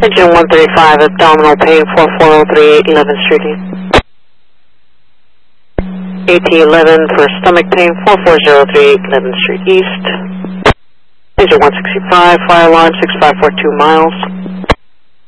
Engine 135, abdominal pain, 44038 11th Street. AT11 for stomach pain, 44038 11th Street East. Engine 165, fire alarm 6542 miles.